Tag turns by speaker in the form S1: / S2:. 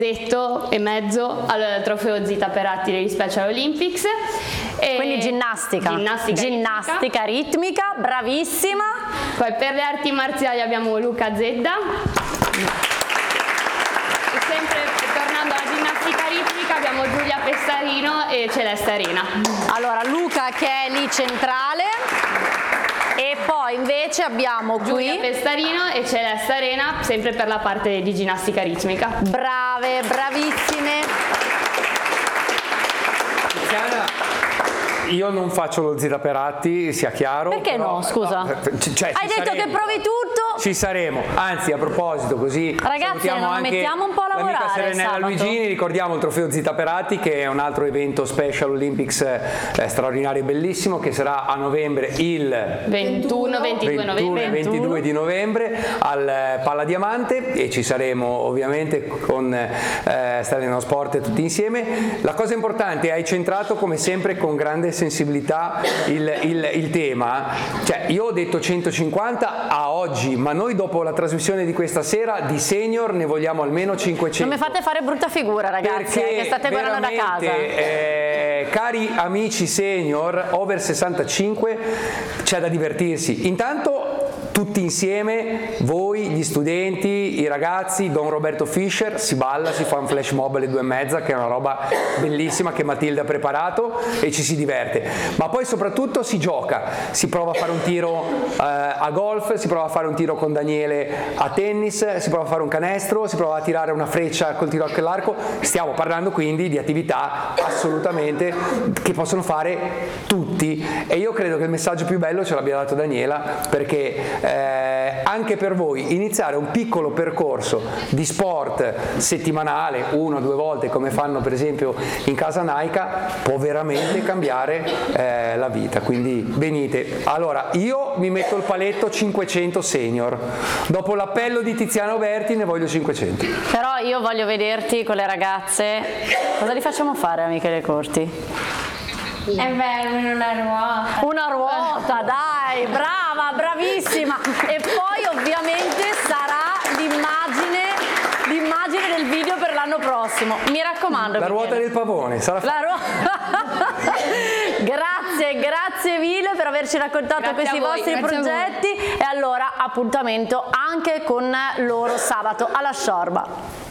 S1: e mezzo al trofeo Zita Peratti degli Special Olympics.
S2: Quindi ginnastica ritmica, bravissima.
S1: Poi per le arti marziali abbiamo Luca Zedda. E sempre tornando alla ginnastica ritmica abbiamo Giulia Pestarino e Celeste Arena.
S2: Allora Luca che è lì centrale. E poi invece abbiamo qui
S1: Giulia Pestarino e Celeste Arena, sempre per la parte di ginnastica ritmica.
S2: Brave, bravissime.
S3: Tiziana, io non faccio lo Zita Peratti, sia chiaro.
S2: Perché
S3: però,
S2: no, scusa?
S3: Cioè,
S2: Hai detto che provi tutto?
S3: Ci saremo, anzi a proposito così
S2: ragazzi non
S3: anche
S2: mettiamo un po' a lavorare
S3: l'amica Serenella
S2: sabato.
S3: Luigini, ricordiamo il trofeo Zita Peratti che è un altro evento Special Olympics straordinario e bellissimo che sarà a novembre il 22 di novembre al Palla Diamante e ci saremo ovviamente con Stradino Sport tutti insieme. La cosa importante, hai centrato come sempre con grande sensibilità il tema, cioè io ho detto 150 a oggi, ma noi dopo la trasmissione di questa sera di senior ne vogliamo almeno 500.
S2: Non mi fate fare brutta figura ragazzi, che state guardando da casa.
S3: Cari amici senior over 65, c'è da divertirsi. Intanto tutti insieme, voi, gli studenti, i ragazzi, Don Roberto Fischer, si balla, si fa un flash mob alle 2:30 che è una roba bellissima che Matilde ha preparato e ci si diverte, ma poi soprattutto si gioca, si prova a fare un tiro a golf, si prova a fare un tiro con Daniele a tennis, si prova a fare un canestro, si prova a tirare una freccia col tiro all'arco. Stiamo parlando quindi di attività assolutamente che possono fare tutti e io credo che il messaggio più bello ce l'abbia dato Daniela, perché anche per voi iniziare un piccolo percorso di sport settimanale 1 o 2 volte come fanno per esempio in casa Naika può veramente cambiare la vita, quindi venite. Allora io mi metto il paletto 500 senior, dopo l'appello di Tiziana Oberti ne voglio 500.
S2: Però io voglio vederti con le ragazze, cosa li facciamo fare a Michele Corti?
S4: È vero,
S2: Una ruota, dai, brava, bravissima. E poi ovviamente sarà l'immagine del video per l'anno prossimo. Mi raccomando.
S3: La ruota del pavone, sarà
S2: Grazie mille per averci raccontato questi vostri progetti e allora appuntamento anche con loro sabato alla Sciorba.